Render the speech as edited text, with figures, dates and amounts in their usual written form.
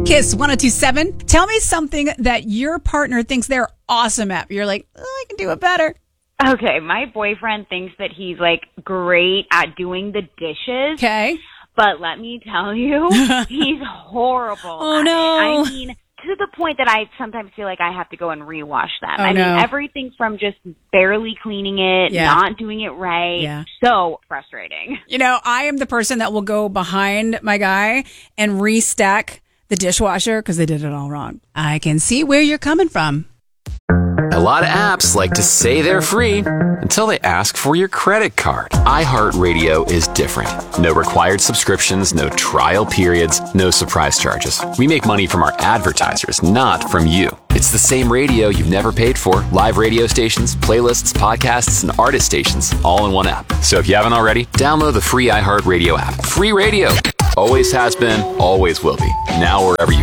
Kiss 102.7. Tell me something that your partner thinks they're awesome at. You're like, oh, I can do it better. Okay, my boyfriend thinks that he's, great at doing the dishes. Okay. But let me tell you, he's horrible. Oh, no. I mean, to the point that I sometimes feel like I have to go and rewash them. Oh, I no. mean, everything from just barely cleaning it, not doing it right. Yeah. So frustrating. I am the person that will go behind my guy and restack the dishwasher because they did it all wrong. I can see where you're coming from. A lot of apps like to say they're free until they ask for your credit card. iHeartRadio is different. No required subscriptions, no trial periods, no surprise charges. We make money from our advertisers, not from you. It's the same radio you've never paid for. Live radio stations, playlists, podcasts, and artist stations all in one app. So if you haven't already, download the free iHeartRadio app. Free radio. Always has been, always will be. Now wherever you